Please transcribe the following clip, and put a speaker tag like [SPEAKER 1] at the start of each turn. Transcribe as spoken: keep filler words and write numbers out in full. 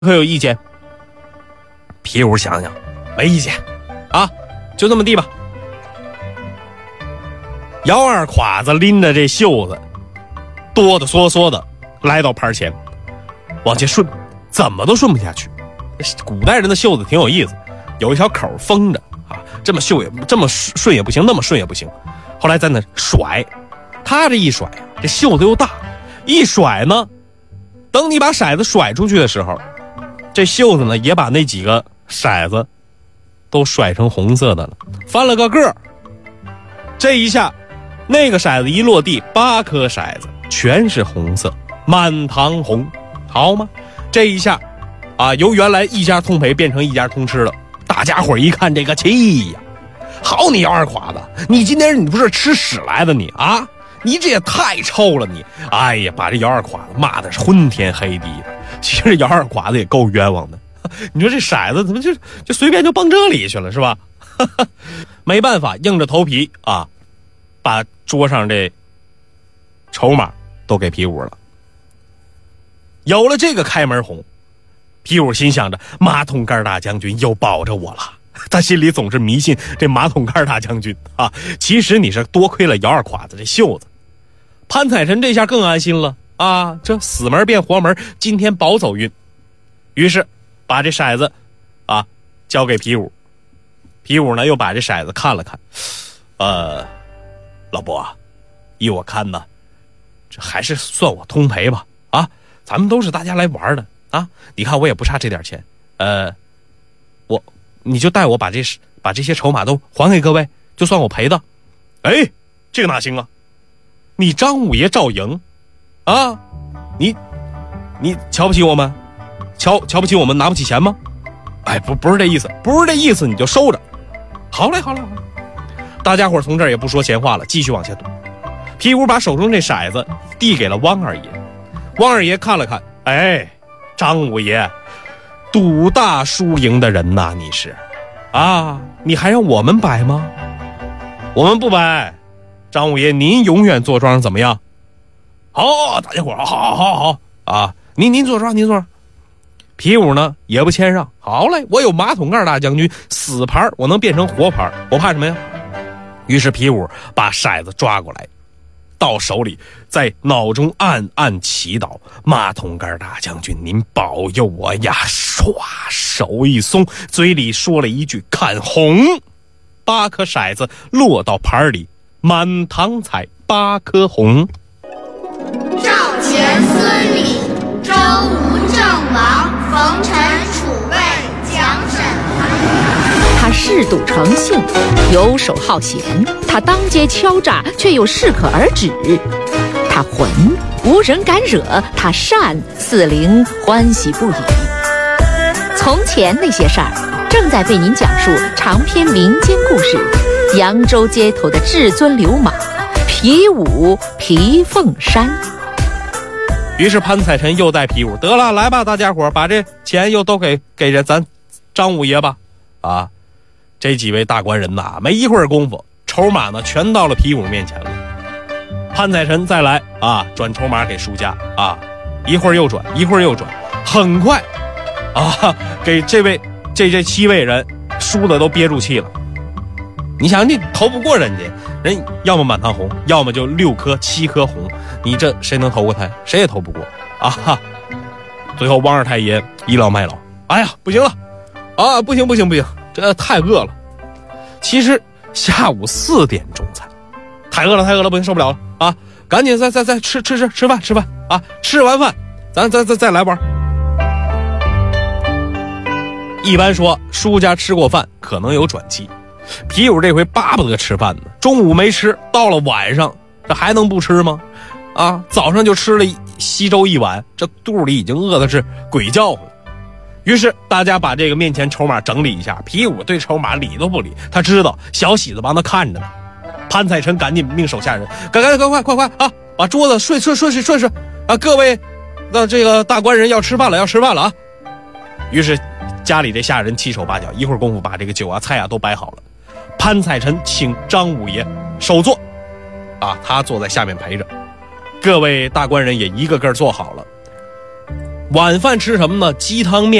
[SPEAKER 1] 可有意见？皮五想想，没意见啊，就这么地吧。姚二侉子拎着这袖子，哆哆嗦嗦的来到盘前，往前顺，怎么都顺不下去。古代人的袖子挺有意思，有一条口封着啊，这么袖也这么顺也不行，那么顺也不行。后来在那甩，他这一甩，这袖子又大，一甩呢，等你把骰子甩出去的时候，这袖子呢也把那几个骰子都甩成红色的了，翻了个个。这一下那个骰子一落地，八颗骰子全是红色，满堂红，好吗？这一下啊，由原来一家通赔变成一家通吃了。大家伙一看这个气呀，好你姚二侉子，你今天你不是吃屎来的你啊？你这也太臭了你！哎呀，把这姚二侉子骂的是昏天黑地的。其实姚二侉子也够冤枉的，你说这骰子怎么就就随便就蹦这里去了是吧？没办法，硬着头皮啊，把桌上这筹码都给皮五了。有了这个开门红，皮五心想着马桶盖大将军又保着我了。他心里总是迷信这马桶盖大将军啊，其实你是多亏了姚二侉子这袖子。潘彩臣这下更安心了啊，这死门变活门，今天保走运。于是把这骰子啊交给皮五，皮五呢又把这骰子看了看，呃，老伯啊，依我看呢，这还是算我通赔吧啊，咱们都是大家来玩的啊，你看我也不差这点钱，呃，我你就带我把这把这些筹码都还给各位，就算我赔的。哎，这个哪行啊？你张五爷照赢啊，你你瞧不起我们，瞧瞧不起我们拿不起钱吗？哎，不不是这意思，不是这意思，你就收着。好嘞好嘞好嘞，大家伙从这儿也不说闲话了，继续往下赌。皮五把手中这骰子递给了汪二爷，汪二爷看了看，哎，张五爷赌大输赢的人呐，你是啊，你还让我们摆吗？我们不摆。张五爷您永远坐庄怎么样？好，大家伙好好好好啊，您您坐庄您坐庄。皮五呢也不谦让，好嘞，我有马桶盖大将军死牌，我能变成活牌，我怕什么呀？于是皮五把骰子抓过来到手里，在脑中暗暗祈祷，马桶盖大将军您保佑我呀！唰，手一松，嘴里说了一句看红，八颗骰子落到盘里，满堂彩八颗红。
[SPEAKER 2] 赵钱孙李周吴郑王冯陈楚魏蒋沈韩。
[SPEAKER 3] 他嗜赌成性，游手好闲，他当街敲诈，却又适可而止。他浑，无人敢惹；他善，四邻欢喜不已。从前那些事儿，正在为您讲述长篇民间故事《扬州街头的至尊流氓皮五皮凤山》。
[SPEAKER 1] 于是潘彩臣又带皮五，得了，来吧，大家伙把这钱又都给给人咱张五爷吧。啊，这几位大官人呐，没一会儿功夫，筹码呢全到了皮五面前了。潘彩臣再来啊，转筹码给输家啊，一会儿又转，一会儿又转，很快啊，给这位这这七位人输的都憋住气了。你想，你投不过人家，人要么满堂红，要么就六颗七颗红，你这谁能投过他？谁也投不过啊！哈，最后汪二太爷倚老卖老，哎呀，不行了啊，不行不行不行，这太饿了。其实下午四点钟才，太饿了太饿了，不行，受不了了啊！赶紧再再再吃吃吃吃饭吃饭啊！吃完饭咱再再再来玩。一般说输家吃过饭可能有转机，皮五这回巴不得吃饭呢，中午没吃，到了晚上这还能不吃吗？啊，早上就吃了稀粥一碗，这肚里已经饿的是鬼叫唤了。于是大家把这个面前筹码整理一下，皮五对筹码理都不理，他知道小喜子帮他看着呢。潘彩臣赶紧命手下人，赶赶快快快快啊，把桌子顺顺顺顺顺顺啊，各位那这个大官人要吃饭了要吃饭了啊。于是家里这下人七手八脚，一会儿功夫把这个酒啊菜啊都摆好了。潘彩臣请张五爷首座啊，他坐在下面陪着，各位大官人也一个个坐好了。 晚饭吃什么呢？鸡汤面。